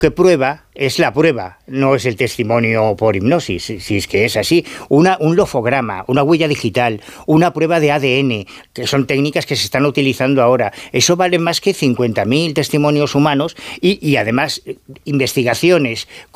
que prueba es la prueba, no es el testimonio por hipnosis, si es que es así. Un lofograma, una huella digital, una prueba de ADN, que son técnicas que se están utilizando ahora. Eso vale más que 50.000 testimonios humanos y además investigaciones